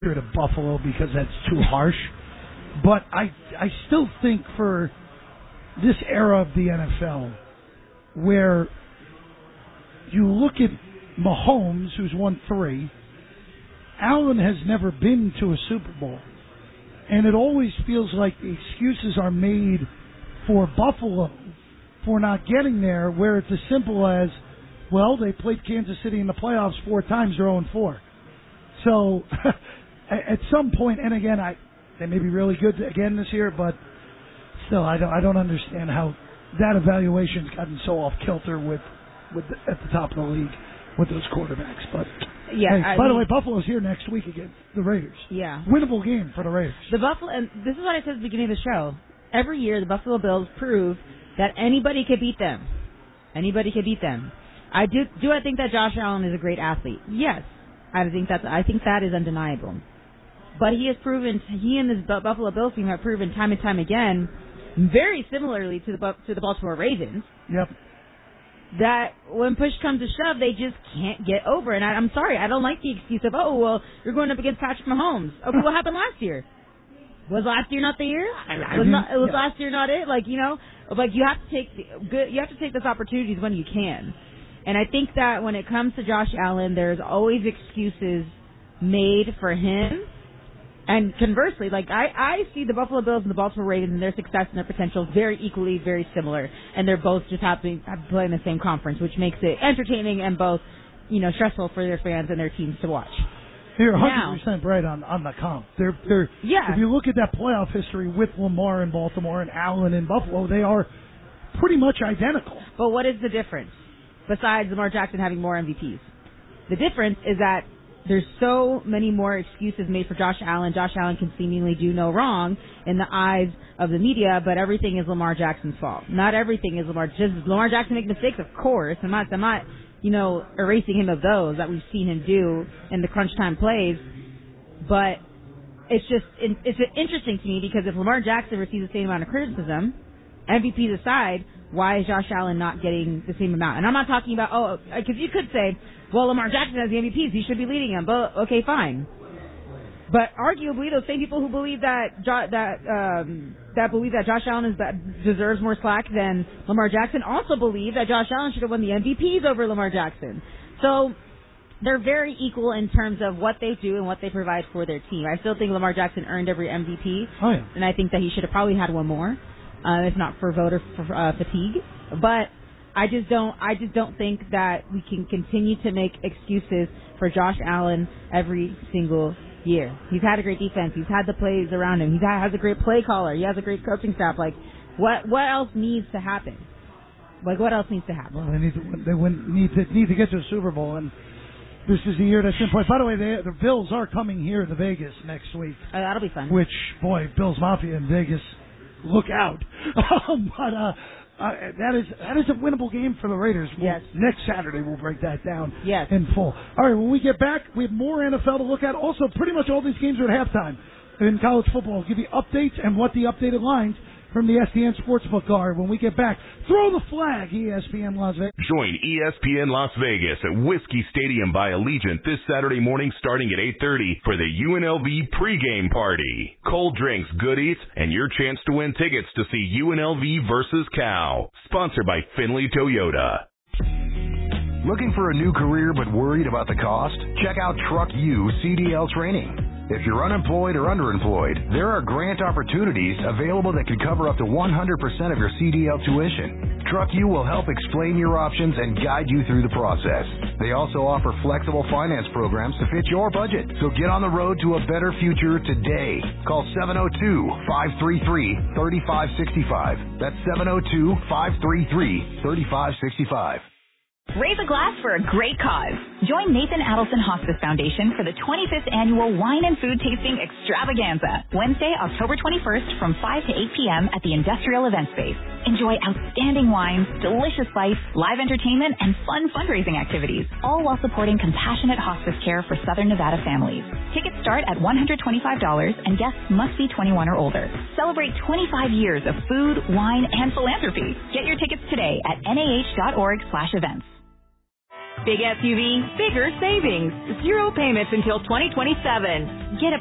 to Buffalo because that's too harsh. But I still think for this era of the NFL, where you look at Mahomes, who's won 3, Allen has never been to a Super Bowl. And it always feels like the excuses are made for Buffalo for not getting there, where it's as simple as, well, they played Kansas City in the playoffs 4 times, they're 0-4. So, at some point, and again, they may be really good again this year, but still, I don't understand how that evaluation's gotten so off kilter with at the top of the league with those quarterbacks. But yeah, hey, by the way, Buffalo's here next week against the Raiders. Yeah, winnable game for the Raiders. The Buffalo, and this is what I said at the beginning of the show. Every year, the Buffalo Bills prove that anybody could beat them. Anybody could beat them. I think that Josh Allen is a great athlete. Yes, I think that is undeniable. But he has proven, he and this Buffalo Bills team have proven time and time again, very similarly to the Baltimore Ravens. Yep. That when push comes to shove, they just can't get over. And I'm sorry, I don't like the excuse of, oh, well, you're going up against Patrick Mahomes. Okay, what happened last year? Was last year not the year? Was last year not it? Like, you know, like you have to take those opportunities when you can. And I think that when it comes to Josh Allen, there's always excuses made for him. And conversely, like I see the Buffalo Bills and the Baltimore Ravens and their success and their potential very equally, very similar. And they're both just happen to play in the same conference, which makes it entertaining and both, you know, stressful for their fans and their teams to watch. You're 100% right on the comp. They're yeah. If you look at that playoff history with Lamar in Baltimore and Allen in Buffalo, they are pretty much identical. But what is the difference besides Lamar Jackson having more MVPs? The difference is that there's so many more excuses made for Josh Allen. Josh Allen can seemingly do no wrong in the eyes of the media, but everything is Lamar Jackson's fault. Not everything is Lamar. Just Lamar Jackson make mistakes, of course. I'm not, you know, erasing him of those that we've seen him do in the crunch time plays. But it's interesting to me because if Lamar Jackson receives the same amount of criticism, MVPs aside, why is Josh Allen not getting the same amount? And I'm not talking about, because you could say, well, Lamar Jackson has the MVPs, he should be leading them. But okay, fine. But arguably, those same people who believe that Josh Allen deserves more slack than Lamar Jackson also believe that Josh Allen should have won the MVPs over Lamar Jackson. So they're very equal in terms of what they do and what they provide for their team. I still think Lamar Jackson earned every MVP, and I think that he should have probably had one more, if not for voter fatigue. But I just don't think that we can continue to make excuses for Josh Allen every single year. He's had a great defense. He's had the plays around him. He has a great play caller. He has a great coaching staff. Like, what else needs to happen? Like, what else needs to happen? Well, they need to get to a Super Bowl, and this is the year that's in play. By the way, the Bills are coming here to Vegas next week. That'll be fun. Which, boy, Bills Mafia in Vegas, look out. That is a winnable game for the Raiders. Yes. Next Saturday we'll break that down yes. in full. All right, when we get back, we have more NFL to look at. Also, pretty much all these games are at halftime in college football. We'll give you updates and what the updated lines from the SDN Sportsbook are when we get back. Throw the flag, ESPN Las Vegas. Join ESPN Las Vegas at Whiskey Stadium by Allegiant this Saturday morning starting at 8:30 for the UNLV pregame party. Cold drinks, goodies, and your chance to win tickets to see UNLV versus Cal. Sponsored by Finley Toyota. Looking for a new career but worried about the cost? Check out Truck U CDL Training. If you're unemployed or underemployed, there are grant opportunities available that could cover up to 100% of your CDL tuition. Truck U will help explain your options and guide you through the process. They also offer flexible finance programs to fit your budget. So get on the road to a better future today. Call 702-533-3565. That's 702-533-3565. Raise a glass for a great cause. Join Nathan Adelson Hospice Foundation for the 25th Annual Wine and Food Tasting Extravaganza, Wednesday, October 21st from 5 to 8 p.m. at the Industrial Event Space. Enjoy outstanding wines, delicious bites, live entertainment, and fun fundraising activities, all while supporting compassionate hospice care for Southern Nevada families. Tickets start at $125 and guests must be 21 or older. Celebrate 25 years of food, wine, and philanthropy. Get your tickets today at nah.org/events. Big SUV, bigger savings. 0 payments until 2027. Get a